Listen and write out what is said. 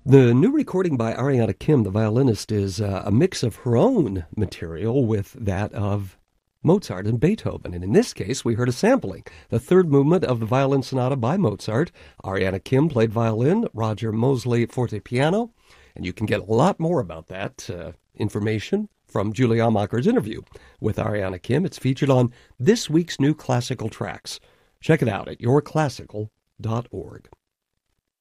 The new recording by Ariana Kim, the violinist, is a mix of her own material with that of Mozart and Beethoven. And in this case, we heard a sampling, the third movement of the Violin Sonata by Mozart. Ariana Kim played violin, Roger Mosley forte piano. And you can get a lot more about that information from Julie Amacher's interview with Ariana Kim. It's featured on this week's New Classical Tracks. Check it out at yourclassical.org.